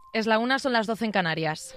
Es la 1, son las 12 en Canarias.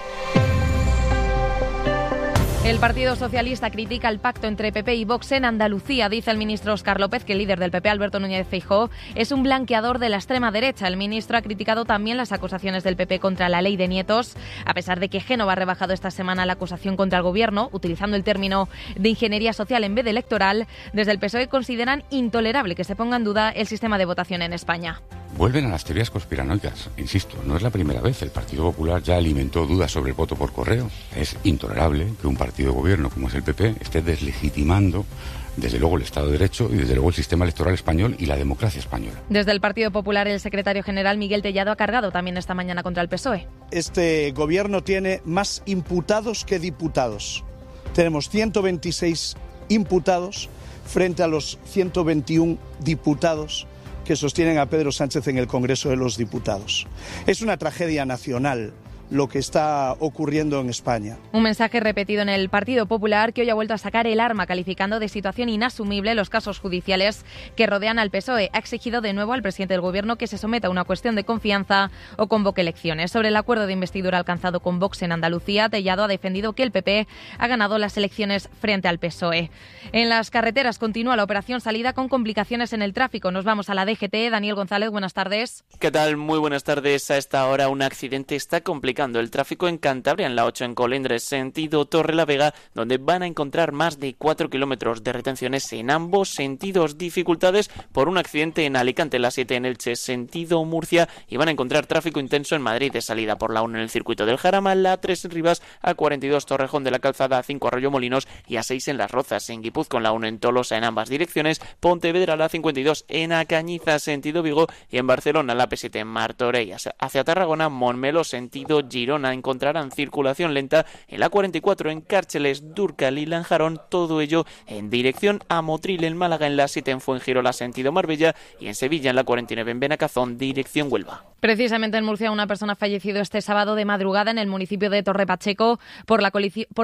El Partido Socialista critica el pacto entre PP y Vox en Andalucía. Dice el ministro Óscar López que el líder del PP, Alberto Núñez Feijóo, es un blanqueador de la extrema derecha. El ministro ha criticado también las acusaciones del PP contra la ley de nietos, a pesar de que Génova ha rebajado esta semana la acusación contra el Gobierno, utilizando el término de ingeniería social en vez de electoral. Desde el PSOE consideran intolerable que se ponga en duda el sistema de votación en España. Vuelven a las teorías conspiranoicas. Insisto, no es la primera vez. El Partido Popular ya alimentó dudas sobre el voto por correo. Es intolerable que un partido de gobierno como es el PP esté deslegitimando desde luego el Estado de Derecho y desde luego el sistema electoral español y la democracia española. Desde el Partido Popular, el secretario general Miguel Tellado ha cargado también esta mañana contra el PSOE. Este gobierno tiene más imputados que diputados. Tenemos 126 imputados frente a los 121 diputados que sostienen a Pedro Sánchez en el Congreso de los Diputados. Es una tragedia nacional lo que está ocurriendo en España. Un mensaje repetido en el Partido Popular, que hoy ha vuelto a sacar el arma, calificando de situación inasumible los casos judiciales que rodean al PSOE. Ha exigido de nuevo al presidente del Gobierno que se someta a una cuestión de confianza o convoque elecciones. Sobre el acuerdo de investidura alcanzado con Vox en Andalucía, Tellado ha defendido que el PP ha ganado las elecciones frente al PSOE. En las carreteras continúa la operación salida con complicaciones en el tráfico. Nos vamos a la DGT. Daniel González, buenas tardes. ¿Qué tal? Muy buenas tardes. A esta hora un accidente está complicando el tráfico en Cantabria, en la 8 en Colindres, sentido Torrelavega, donde van a encontrar más de 4 kilómetros de retenciones en ambos sentidos. Dificultades por un accidente en Alicante, la 7 en Elche, sentido Murcia, y van a encontrar tráfico intenso en Madrid, de salida por la 1 en el circuito del Jarama, la 3 en Rivas, A42 Torrejón de la Calzada, A5 Arroyomolinos y A6 en Las Rozas, en Guipúzcoa, la 1 en Tolosa en ambas direcciones, Pontevedra, la 52 en Acañiza, sentido Vigo, y en Barcelona, la P7 en Martorell hacia Tarragona, Montmeló, sentido Girona, encontrarán circulación lenta en la 44 en Cárceles, Dúrcal y Lanjarón, todo ello en dirección a Motril, en Málaga, en la 7 en Fuengirola, sentido Marbella, y en Sevilla, en la 49 en Benacazón, dirección Huelva. Precisamente en Murcia, una persona ha fallecido este sábado de madrugada en el municipio de Torre Pacheco por la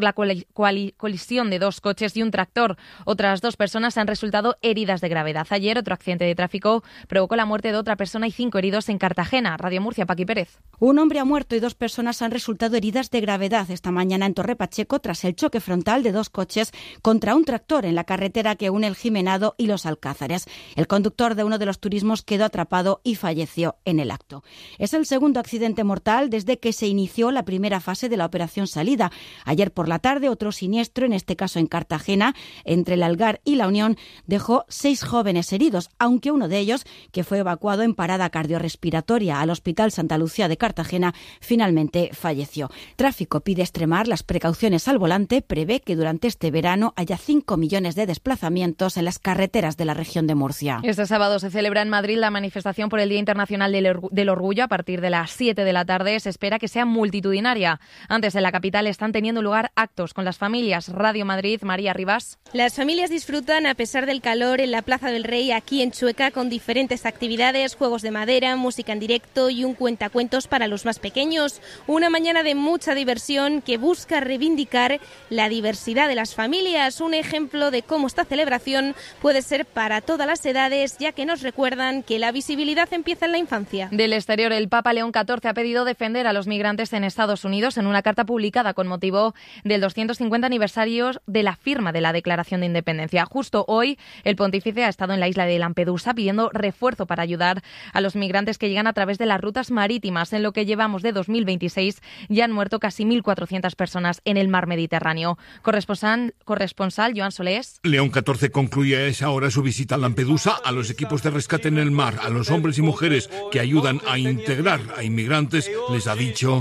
colisión de 2 coches y un tractor. Otras 2 personas han resultado heridas de gravedad. Ayer, otro accidente de tráfico provocó la muerte de otra persona y 5 heridos en Cartagena. Radio Murcia, Paqui Pérez. Un hombre ha muerto y 2 personas han resultado heridas de gravedad esta mañana en Torre Pacheco tras el choque frontal de 2 coches contra un tractor en la carretera que une el Jimenado y los Alcázares. El conductor de uno de los turismos quedó atrapado y falleció en el acto. Es el segundo accidente mortal desde que se inició la primera fase de la operación salida. Ayer por la tarde, otro siniestro, en este caso en Cartagena, entre el Algar y la Unión, dejó 6 jóvenes heridos, aunque uno de ellos, que fue evacuado en parada cardiorrespiratoria al Hospital Santa Lucía de Cartagena, finalmente falleció. Tráfico pide extremar las precauciones al volante, prevé que durante este verano haya 5 millones de desplazamientos en las carreteras de la región de Murcia. Este sábado se celebra en Madrid la manifestación por el Día Internacional del Orgullo. A partir de las 7 de la tarde se espera que sea multitudinaria. Antes, en la capital están teniendo lugar actos con las familias. Radio Madrid, María Rivas. Las familias disfrutan, a pesar del calor, en la Plaza del Rey, aquí en Chueca, con diferentes actividades, juegos de madera, música en directo y un cuentacuentos para los más pequeños. Una mañana de mucha diversión que busca reivindicar la diversidad de las familias. Un ejemplo de cómo esta celebración puede ser para todas las edades, ya que nos recuerdan que la visibilidad empieza en la infancia. Del exterior, el Papa León XIV ha pedido defender a los migrantes en Estados Unidos en una carta publicada con motivo del 250 aniversario de la firma de la Declaración de Independencia. Justo hoy, el pontífice ha estado en la isla de Lampedusa pidiendo refuerzo para ayudar a los migrantes que llegan a través de las rutas marítimas. En lo que llevamos de 2026 ya han muerto casi 1.400 personas en el mar Mediterráneo. Corresponsal Joan Solés. León XIV concluye a esa hora su visita a Lampedusa, a los equipos de rescate en el mar, a los hombres y mujeres que ayudan a integrar a inmigrantes. Les ha dicho: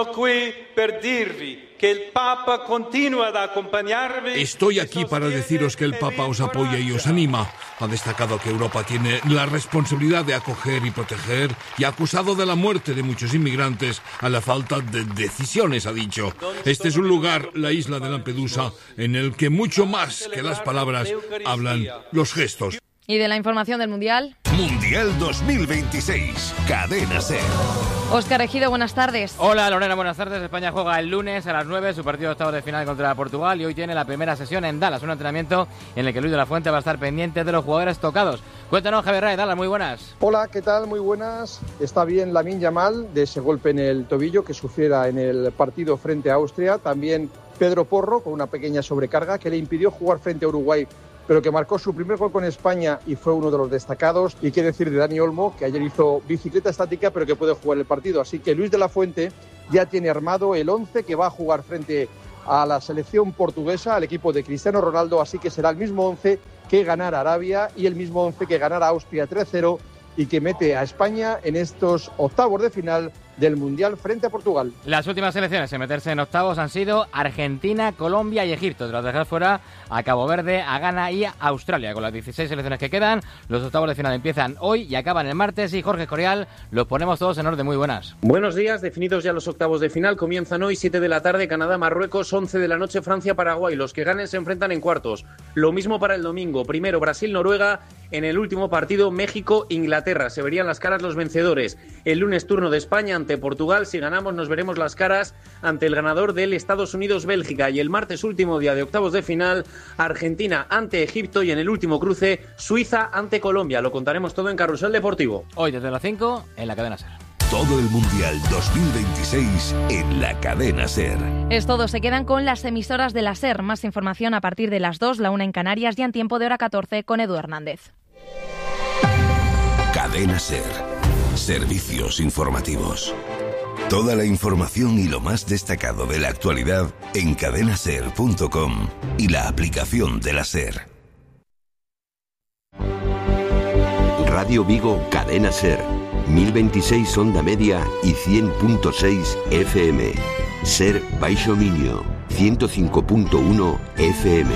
estoy aquí para deciros que el Papa os apoya y os anima. Ha destacado que Europa tiene la responsabilidad de acoger y proteger y ha acusado de la muerte de muchos inmigrantes a la falta de decisiones, ha dicho. Este es un lugar, la isla de Lampedusa, en el que mucho más que las palabras hablan los gestos. Y de la información del Mundial. Mundial 2026. Cadena SER. Óscar Ejido, buenas tardes. Hola Lorena, buenas tardes. España juega el lunes a las 9 su partido de octavos de final contra Portugal y hoy tiene la primera sesión en Dallas, un entrenamiento en el que Luis de la Fuente va a estar pendiente de los jugadores tocados. Cuéntanos, Javier Rae, Dallas, muy buenas. Hola, ¿qué tal? Muy buenas. Está bien Lamine Yamal de ese golpe en el tobillo que sufriera en el partido frente a Austria. También Pedro Porro con una pequeña sobrecarga que le impidió jugar frente a Uruguay, pero que marcó su primer gol con España y fue uno de los destacados. Y qué decir de Dani Olmo, que ayer hizo bicicleta estática, pero que puede jugar el partido. Así que Luis de la Fuente ya tiene armado el 11 que va a jugar frente a la selección portuguesa, al equipo de Cristiano Ronaldo. Así que será el mismo 11 que ganara Arabia y el mismo 11 que ganara Austria 3-0 y que mete a España en estos octavos de final del Mundial frente a Portugal. Las últimas selecciones en meterse en octavos han sido Argentina, Colombia y Egipto. Tras dejar fuera a Cabo Verde, a Ghana y a Australia. Con las 16 selecciones que quedan, los octavos de final empiezan hoy y acaban el martes. Y Jorge Escorial, los ponemos todos en orden. Muy buenas. Buenos días, definidos ya los octavos de final. Comienzan hoy 7 de la tarde, Canadá, Marruecos, 11 de la noche, Francia, Paraguay. Los que ganen se enfrentan en cuartos. Lo mismo para el domingo. Primero Brasil, Noruega. En el último partido, México, Inglaterra. Se verían las caras los vencedores. El lunes turno de España ante Portugal. Si ganamos nos veremos las caras ante el ganador del Estados Unidos-Bélgica. Y el martes, último día de octavos de final, Argentina ante Egipto. Y en el último cruce, Suiza ante Colombia. Lo contaremos todo en Carrusel Deportivo. Hoy desde las 5 en la Cadena SER. Todo el Mundial 2026 en la Cadena SER. Es todo, se quedan con las emisoras de la SER. Más información a partir de las 2, la 1 en Canarias y en tiempo de hora 14 con Edu Hernández. Cadena SER. Servicios informativos. Toda la información y lo más destacado de la actualidad en cadenaser.com y la aplicación de la SER. Radio Vigo, Cadena SER. 1026 onda media y 100.6 FM. SER Baixo Miño, 105.1 FM.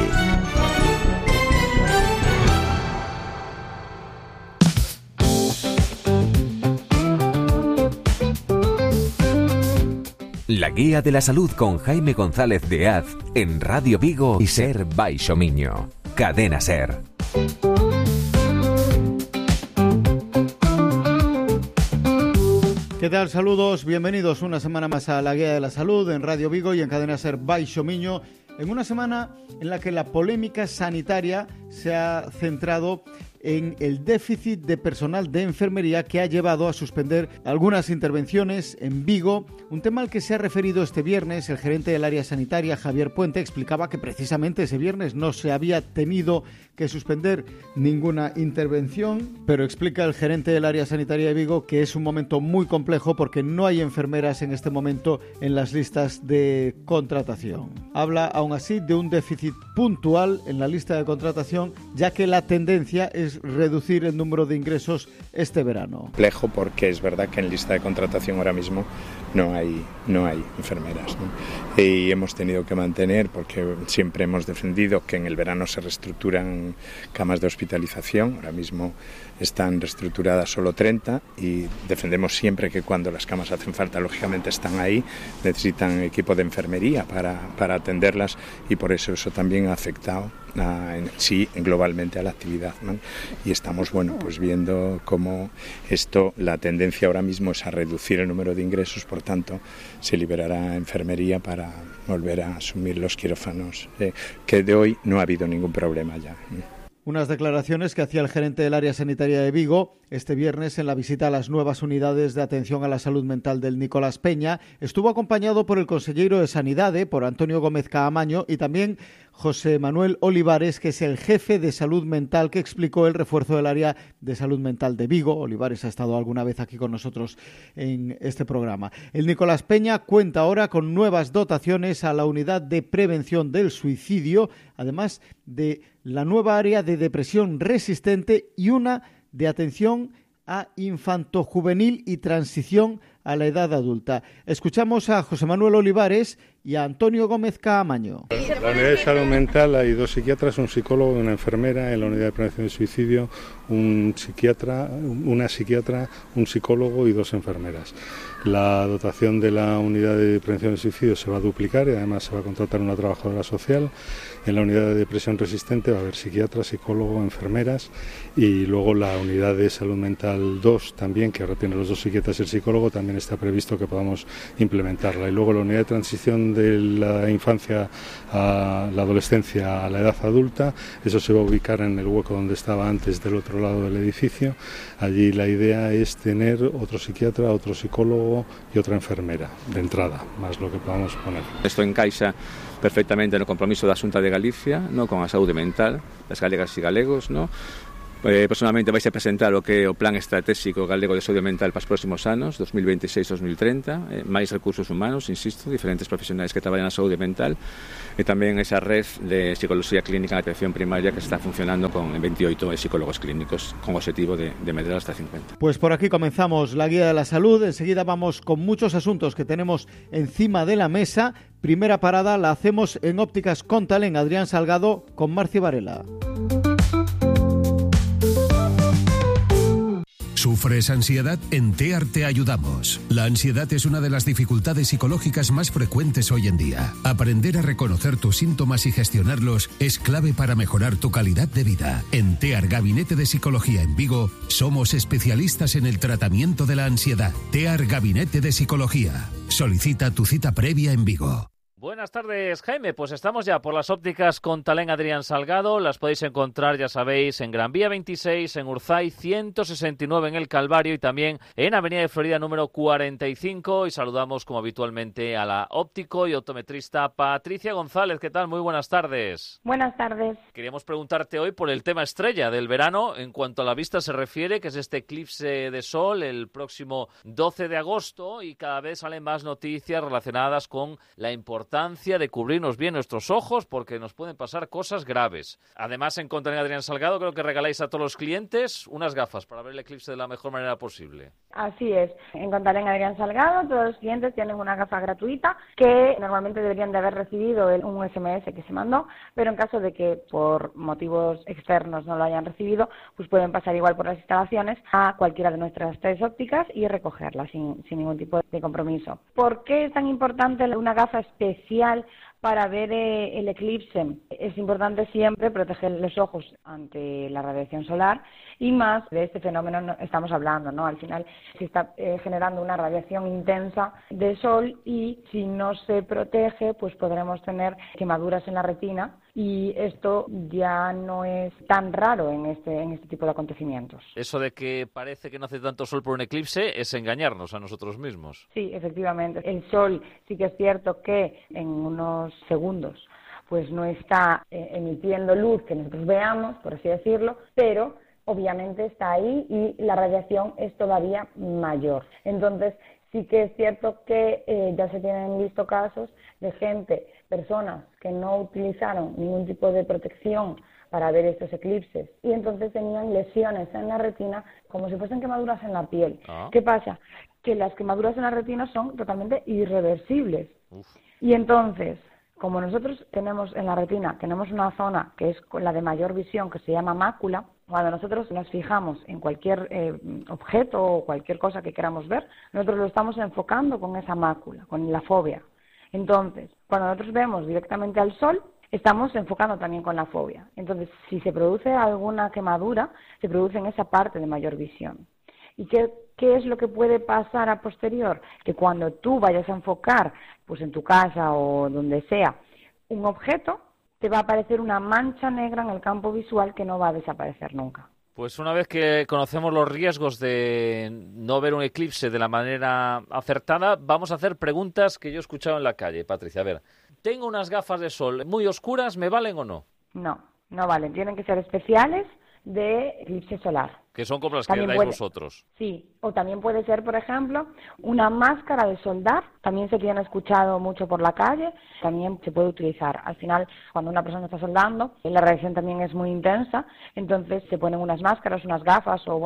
La Guía de la Salud con Jaime González de Az en Radio Vigo y SER Baixo Miño. Cadena SER. ¿Qué tal? Saludos, bienvenidos una semana más a la Guía de la Salud en Radio Vigo y en Cadena SER Baixo Miño, en una semana en la que la polémica sanitaria se ha centrado en el déficit de personal de enfermería que ha llevado a suspender algunas intervenciones en Vigo, un tema al que se ha referido este viernes. El gerente del área sanitaria, Javier Puente, explicaba que precisamente ese viernes no se había tenido que suspender ninguna intervención, pero explica el gerente del área sanitaria de Vigo que es un momento muy complejo porque no hay enfermeras en este momento en las listas de contratación. Habla aún así de un déficit puntual en la lista de contratación, ya que la tendencia es reducir el número de ingresos este verano. Complejo porque es verdad que en lista de contratación ahora mismo no hay enfermeras, ¿no? Y hemos tenido que mantener, porque siempre hemos defendido que en el verano se reestructuran camas de hospitalización. Ahora mismo están reestructuradas solo 30 y defendemos siempre que cuando las camas hacen falta, lógicamente están ahí, necesitan equipo de enfermería para atenderlas, y por eso también ha afectado globalmente a la actividad, ¿no? Y estamos pues viendo cómo la tendencia ahora mismo es a reducir el número de ingresos, por tanto se liberará enfermería para volver a asumir los quirófanos, que de hoy no ha habido ningún problema ya. Unas declaraciones que hacía el gerente del área sanitaria de Vigo este viernes en la visita a las nuevas unidades de atención a la salud mental del Nicolás Peña. Estuvo acompañado por el conselleiro de Sanidade, por Antonio Gómez Caamaño, y también José Manuel Olivares, que es el jefe de salud mental, que explicó el refuerzo del área de salud mental de Vigo. Olivares ha estado alguna vez aquí con nosotros en este programa. El Nicolás Peña cuenta ahora con nuevas dotaciones a la unidad de prevención del suicidio, además de la nueva área de depresión resistente y una de atención a infantojuvenil y transición a la edad adulta. Escuchamos a José Manuel Olivares y a Antonio Gómez Caamaño. En la unidad de salud mental hay 2 psiquiatras, un psicólogo y una enfermera. En la unidad de prevención de suicidio una psiquiatra, un psicólogo y 2 enfermeras. La dotación de la unidad de prevención de suicidio se va a duplicar y además se va a contratar una trabajadora social. En la unidad de depresión resistente va a haber psiquiatra, psicólogo, enfermeras, y luego la unidad de salud mental 2 también, que ahora tiene los 2 psiquiatras y el psicólogo, también está previsto que podamos implementarla. Y luego la unidad de transición de la infancia a la adolescencia a la edad adulta, eso se va a ubicar en el hueco donde estaba antes, del otro lado del edificio. Allí la idea es tener otro psiquiatra, otro psicólogo y otra enfermera de entrada, más lo que podamos poner. Esto encaixa perfectamente no compromiso da Xunta de Galicia, no, con a saúde mental das galegas e galegos, no. Personalmente vais a presentar o que é o Plan Estratégico Galego de Saúde Mental para os próximos anos, 2026-2030, máis recursos humanos, insisto, diferentes profesionais que traballan na saúde mental, e tamén esa red de psicología clínica na atención primaria que está funcionando con 28 psicólogos clínicos, con o objetivo de medrar hasta 50. Pues por aquí comenzamos la Guía de la Salud. Enseguida vamos con muchos asuntos que tenemos encima de la mesa. Primera parada la hacemos en Ópticas Contal, en Adrián Salgado, con Marci Varela. ¿Sufres ansiedad? En TEAR te ayudamos. La ansiedad es una de las dificultades psicológicas más frecuentes hoy en día. Aprender a reconocer tus síntomas y gestionarlos es clave para mejorar tu calidad de vida. En TEAR Gabinete de Psicología en Vigo, somos especialistas en el tratamiento de la ansiedad. TEAR Gabinete de Psicología. Solicita tu cita previa en Vigo. Buenas tardes, Jaime. Pues estamos ya por las Ópticas Contalén Adrián Salgado. Las podéis encontrar, ya sabéis, en Gran Vía 26, en Urzay 169 en El Calvario y también en Avenida de Florida número 45. Y saludamos, como habitualmente, a la óptico y optometrista Patricia González. ¿Qué tal? Muy buenas tardes. Buenas tardes. Queríamos preguntarte hoy por el tema estrella del verano en cuanto a la vista se refiere, que es este eclipse de sol el próximo 12 de agosto, y cada vez salen más noticias relacionadas con la importancia de cubrirnos bien nuestros ojos porque nos pueden pasar cosas graves. Además, en Contalén Adrián Salgado creo que regaláis a todos los clientes unas gafas para ver el eclipse de la mejor manera posible. Así es. En Contalén Adrián Salgado todos los clientes tienen una gafa gratuita que normalmente deberían de haber recibido un SMS que se mandó, pero en caso de que por motivos externos no lo hayan recibido, pues pueden pasar igual por las instalaciones a cualquiera de nuestras 3 ópticas y recogerlas sin ningún tipo de compromiso. ¿Por qué es tan importante una gafa especial para ver el eclipse? Es importante siempre proteger los ojos ante la radiación solar, y más de este fenómeno estamos hablando, ¿no? Al final se está generando una radiación intensa de sol, y si no se protege, pues podremos tener quemaduras en la retina, y esto ya no es tan raro en este tipo de acontecimientos. Eso de que parece que no hace tanto sol por un eclipse es engañarnos a nosotros mismos. Sí, efectivamente. El sol sí que es cierto que en unos segundos pues no está emitiendo luz que nosotros veamos, por así decirlo, pero obviamente está ahí y la radiación es todavía mayor. Entonces, sí que es cierto que ya se tienen visto casos de personas que no utilizaron ningún tipo de protección para ver estos eclipses, y entonces tenían lesiones en la retina como si fuesen quemaduras en la piel. ¿Qué pasa? Que las quemaduras en la retina son totalmente irreversibles. Y entonces, como nosotros tenemos en la retina, tenemos una zona que es la de mayor visión, que se llama mácula. Cuando nosotros nos fijamos en cualquier objeto o cualquier cosa que queramos ver, nosotros lo estamos enfocando con esa mácula, con la fobia. Entonces, cuando nosotros vemos directamente al sol, estamos enfocando también con la fobia. Entonces, si se produce alguna quemadura, se produce en esa parte de mayor visión. ¿Y qué es lo que puede pasar a posterior? Que cuando tú vayas a enfocar, pues en tu casa o donde sea, un objeto, te va a aparecer una mancha negra en el campo visual que no va a desaparecer nunca. Pues una vez que conocemos los riesgos de no ver un eclipse de la manera acertada, vamos a hacer preguntas que yo he escuchado en la calle. Patricia, a ver, tengo unas gafas de sol muy oscuras, ¿me valen o no? No, no valen. Tienen que ser especiales de eclipse solar. Que son como las que dais vosotros. Sí, o también puede ser, por ejemplo, una máscara de soldar. También se tiene escuchado mucho por la calle, también se puede utilizar. Al final, cuando una persona está soldando, la radiación también es muy intensa, entonces se ponen unas máscaras, unas gafas o, bueno,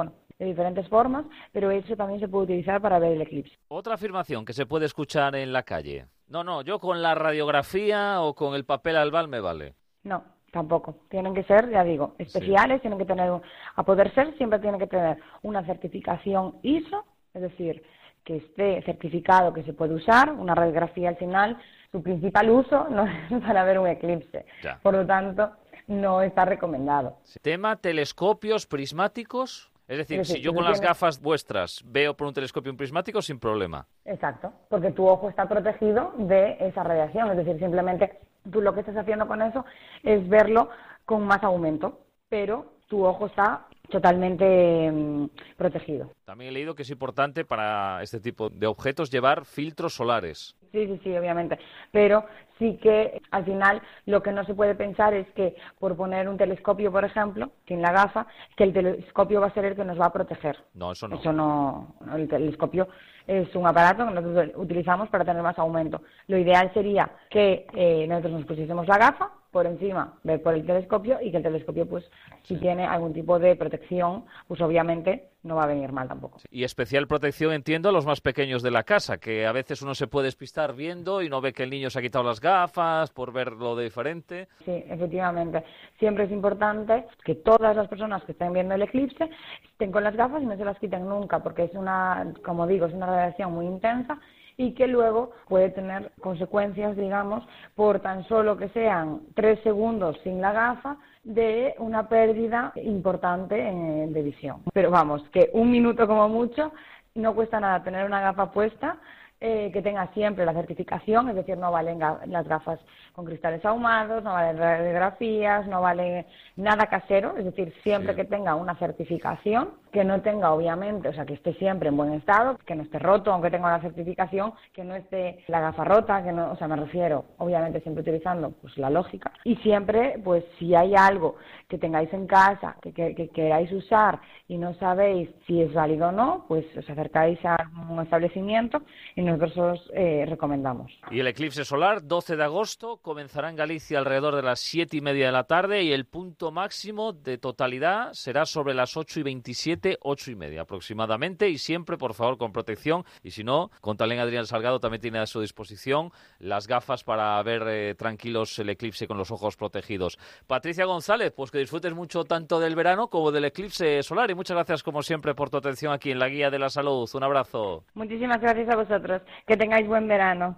de diferentes formas, pero eso también se puede utilizar para ver el eclipse. Otra afirmación que se puede escuchar en la calle. No, yo con la radiografía o con el papel albal me vale. No, tampoco. Tienen que ser, ya digo, especiales, tienen que tener, a poder ser, siempre tienen que tener una certificación ISO, es decir, que esté certificado que se puede usar. Una radiografía al final, su principal uso no es para ver un eclipse. Ya. Por lo tanto, no está recomendado. Tema telescopios prismáticos. Es decir, si yo con las gafas vuestras veo por un telescopio un prismático, sin problema. Exacto, porque tu ojo está protegido de esa radiación. Es decir, simplemente tú lo que estás haciendo con eso es verlo con más aumento, pero tu ojo está totalmente protegido. También he leído que es importante para este tipo de objetos llevar filtros solares. Sí, obviamente. Pero sí que al final lo que no se puede pensar es que por poner un telescopio, por ejemplo, sin la gafa, que el telescopio va a ser el que nos va a proteger. No, eso no. Eso no. El telescopio es un aparato que nosotros utilizamos para tener más aumento. Lo ideal sería que nosotros nos pusiésemos la gafa por encima, ver por el telescopio, y que el telescopio, pues, si tiene algún tipo de protección, pues obviamente no va a venir mal tampoco. Y especial protección, entiendo, a los más pequeños de la casa, que a veces uno se puede despistar viendo y no ve que el niño se ha quitado las gafas por verlo de diferente. Sí, efectivamente. Siempre es importante que todas las personas que estén viendo el eclipse estén con las gafas y no se las quiten nunca, porque es una, como digo, es una radiación muy intensa y que luego puede tener consecuencias, digamos, por tan solo que sean 3 segundos sin la gafa, de una pérdida importante de visión. Pero vamos, que 1 minuto como mucho, no cuesta nada tener una gafa puesta, que tenga siempre la certificación, es decir, no valen las gafas con cristales ahumados, no valen radiografías, no vale nada casero, es decir, siempre que tenga una certificación, que no tenga obviamente, o sea, que esté siempre en buen estado, que no esté roto, aunque tenga una certificación, que no esté la gafa rota, que no, o sea, me refiero, obviamente siempre utilizando pues la lógica, y siempre, pues si hay algo que tengáis en casa, que queráis usar y no sabéis si es válido o no, pues os acercáis a un establecimiento y nosotros os recomendamos. Y el eclipse solar, 12 de agosto, comenzará en Galicia alrededor de las 7:30 de la tarde, y el punto máximo de totalidad será sobre las 8:27, 8:30 aproximadamente, y siempre, por favor, con protección, y si no, contale a Adrián Salgado, también tiene a su disposición las gafas para ver tranquilos el eclipse con los ojos protegidos. Patricia González, pues que disfrutes mucho tanto del verano como del eclipse solar, y muchas gracias como siempre por tu atención aquí en la Guía de la Salud. Un abrazo. Muchísimas gracias a vosotros. Que tengáis buen verano.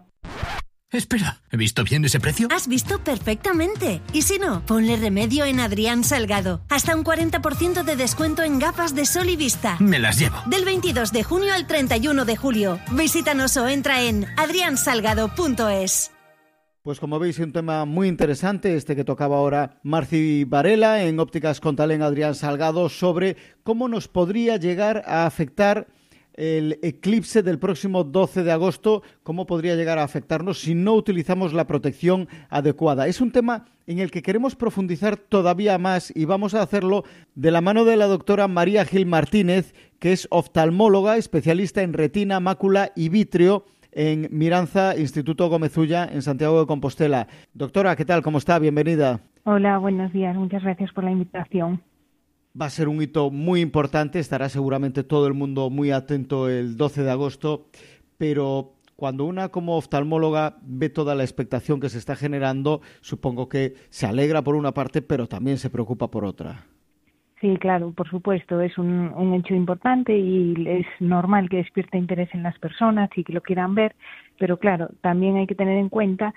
Espera, ¿he visto bien ese precio? Has visto perfectamente. Y si no, ponle remedio en Adrián Salgado. Hasta un 40% de descuento en gafas de sol y vista. Me las llevo. Del 22 de junio al 31 de julio. Visítanos o entra en adriansalgado.es. Pues como veis, un tema muy interesante este que tocaba ahora Marci Varela en Ópticas Contalen, Adrián Salgado, sobre cómo nos podría llegar a afectar el eclipse del próximo 12 de agosto, cómo podría llegar a afectarnos si no utilizamos la protección adecuada. Es un tema en el que queremos profundizar todavía más y vamos a hacerlo de la mano de la doctora María Gil Martínez, que es oftalmóloga, especialista en retina, mácula y vítreo en Miranza, Instituto Gómez Ulla, en Santiago de Compostela. Doctora, ¿qué tal? ¿Cómo está? Bienvenida. Hola, buenos días. Muchas gracias por la invitación. Va a ser un hito muy importante, estará seguramente todo el mundo muy atento el 12 de agosto, pero cuando una como oftalmóloga ve toda la expectación que se está generando, supongo que se alegra por una parte, pero también se preocupa por otra. Sí, claro, por supuesto, es un hecho importante y es normal que despierte interés en las personas y que lo quieran ver, pero claro, también hay que tener en cuenta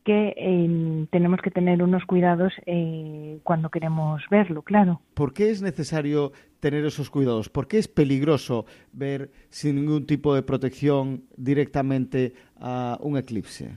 que tenemos que tener unos cuidados cuando queremos verlo, claro. ¿Por qué es necesario tener esos cuidados? ¿Por qué es peligroso ver sin ningún tipo de protección directamente a un eclipse?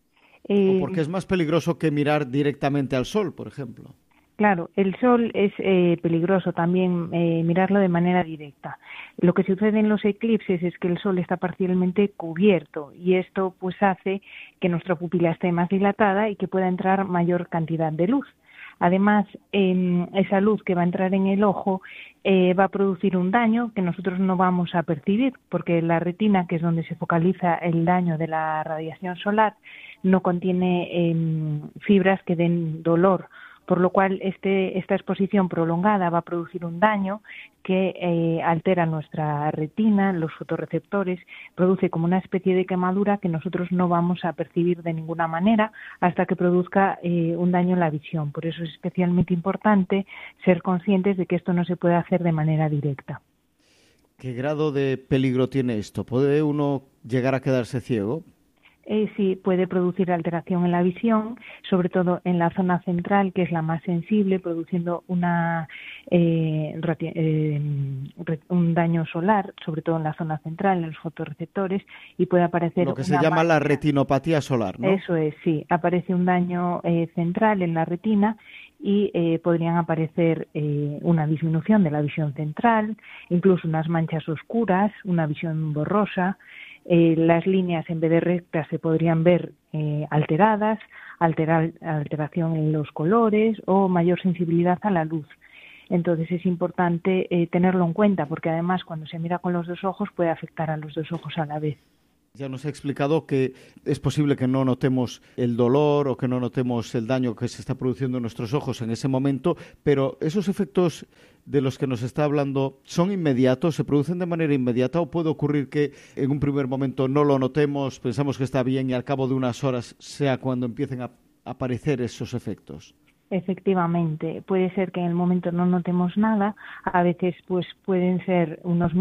¿O por qué es más peligroso que mirar directamente al sol, por ejemplo? Claro, el sol es peligroso también mirarlo de manera directa. Lo que sucede en los eclipses es que el sol está parcialmente cubierto y esto pues hace que nuestra pupila esté más dilatada y que pueda entrar mayor cantidad de luz. Además, esa luz que va a entrar en el ojo va a producir un daño que nosotros no vamos a percibir, porque la retina, que es donde se focaliza el daño de la radiación solar, no contiene fibras que den dolor por lo cual esta exposición prolongada va a producir un daño que altera nuestra retina, los fotorreceptores, produce como una especie de quemadura que nosotros no vamos a percibir de ninguna manera hasta que produzca un daño en la visión. Por eso es especialmente importante ser conscientes de que esto no se puede hacer de manera directa. ¿Qué grado de peligro tiene esto? ¿Puede uno llegar a quedarse ciego? Sí, puede producir alteración en la visión, sobre todo en la zona central, que es la más sensible, produciendo un daño solar, sobre todo en la zona central, en los fotorreceptores, y puede aparecer... Lo que se llama la retinopatía solar, ¿no? Eso es, sí. Aparece un daño central en la retina y podrían aparecer una disminución de la visión central, incluso unas manchas oscuras, una visión borrosa. Las líneas en vez de rectas se podrían ver alteradas, alteración en los colores o mayor sensibilidad a la luz. Entonces es importante tenerlo en cuenta porque además cuando se mira con los dos ojos puede afectar a los dos ojos a la vez. Ya nos ha explicado que es posible que no notemos el dolor o que no notemos el daño que se está produciendo en nuestros ojos en ese momento, pero esos efectos de los que nos está hablando son inmediatos, se producen de manera inmediata o puede ocurrir que en un primer momento no lo notemos, pensamos que está bien y al cabo de unas horas sea cuando empiecen a aparecer esos efectos. Efectivamente, puede ser que en el momento no notemos nada, a veces pues pueden ser unos